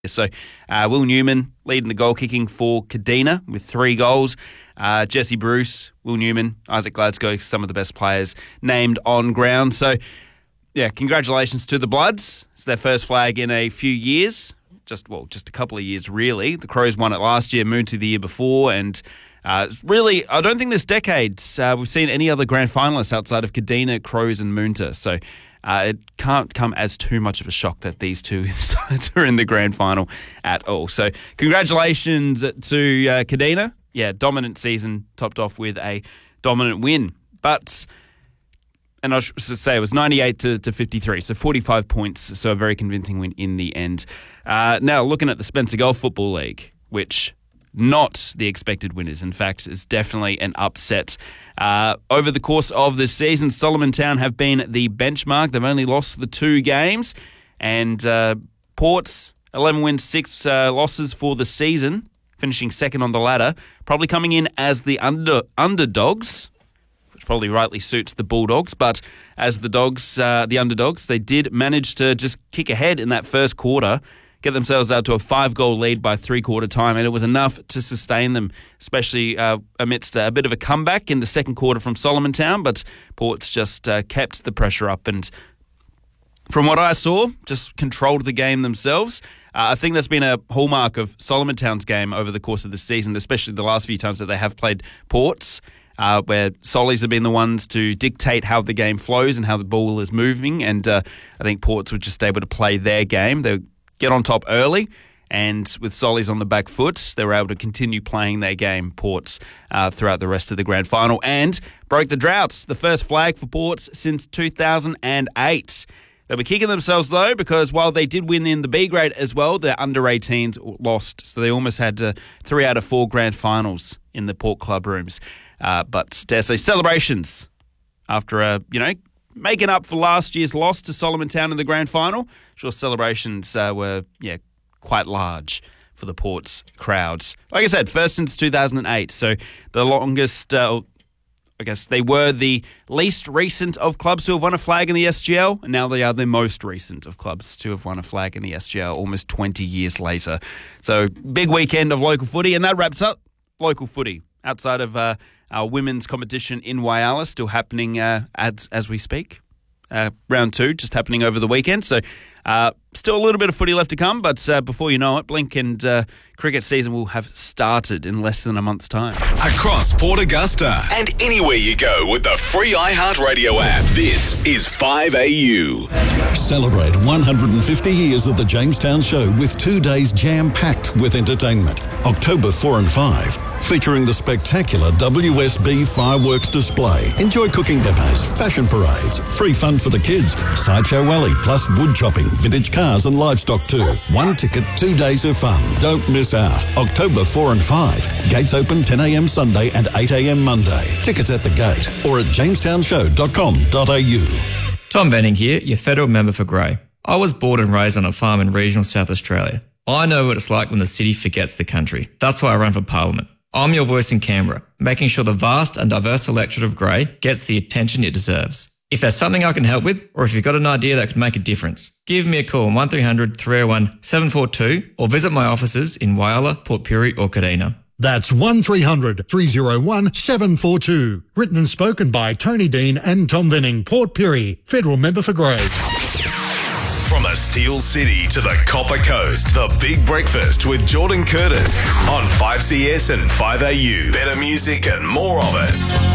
So Will Newman leading the goal kicking for Kadina with 3 goals. Jesse Bruce, Will Newman, Isaac Gladsko, some of the best players named on ground. So, yeah, congratulations to the Bloods. It's their first flag in a few years. Just a couple of years, really. The Crows won it last year, Moonty the year before, and really, I don't think this decade we've seen any other grand finalists outside of Kadina, Crows and Moonta. So it can't come as too much of a shock that these two sides are in the grand final at all. So congratulations to Kadina. Yeah, dominant season, topped off with a dominant win. And I should say it was 98 to 53, so 45 points, so a very convincing win in the end. Now, looking at the Spencer Gulf Football League, which not the expected winners. In fact, is definitely an upset. Over the course of this season, Solomon Town have been the benchmark. They've only lost the 2 games. And Ports, 11 wins, 6 losses for the season, finishing second on the ladder, probably coming in as the underdogs, which probably rightly suits the Bulldogs. But as the underdogs, they did manage to just kick ahead in that first quarter, get themselves out to a 5-goal lead by 3-quarter time, and it was enough to sustain them, especially amidst a bit of a comeback in the second quarter from Solomon Town. But Ports just kept the pressure up and, from what I saw, just controlled the game themselves. I think that's been a hallmark of Solomon Town's game over the course of the season, especially the last few times that they have played Ports, where Sollies have been the ones to dictate how the game flows and how the ball is moving. And I think Ports were just able to play their game. They get on top early, and with Sollies on the back foot, they were able to continue playing their game, Ports, throughout the rest of the grand final, and broke the droughts. The first flag for Ports since 2008. They were kicking themselves, though, because while they did win in the B grade as well, their under-18s lost. So they almost had 3 out of 4 grand finals in the Port Club rooms. But dare say celebrations after, making up for last year's loss to Solomon Town in the grand final. Sure, celebrations were, quite large for the Ports crowds. Like I said, first since 2008. So the longest, I guess they were the least recent of clubs to have won a flag in the SGL, and now they are the most recent of clubs to have won a flag in the SGL almost 20 years later. So big weekend of local footy, and that wraps up local footy. Outside of our women's competition in Whyalla, still happening as we speak. Round 2 just happening over the weekend. So still a little bit of footy left to come, but before you know it, Blink and cricket season will have started in less than a month's time. Across Port Augusta and anywhere you go with the free iHeartRadio app. This is 5AU. Celebrate 150 years of the Jamestown Show with 2 days jam-packed with entertainment. October 4 and 5, featuring the spectacular WSB fireworks display. Enjoy cooking demos, fashion parades, free fun for the kids, Sideshow Alley, plus wood chopping, vintage cars and livestock too. 1 ticket, 2 days of fun. Don't miss out. October 4 and 5. Gates open 10 a.m. Sunday and 8 a.m. Monday. Tickets at the gate or at jamestown.show.com.au. Tom Benning here, your federal member for Grey. I was born and raised on a farm in regional South Australia. I know what it's like when the city forgets the country. That's why I run for Parliament. I'm your voice in Canberra, making sure the vast and diverse electorate of Grey gets the attention it deserves. If there's something I can help with, or if you've got an idea that could make a difference, give me a call on 1300 301 742 or visit my offices in Whyalla, Port Pirie or Kadina. That's 1300 301 742. Written and spoken by Tony Dean and Tom Venning, Port Pirie, federal member for Grey. From the Steel City to the Copper Coast, the Big Breakfast with Jordan Curtis on 5CS and 5AU. Better music and more of it.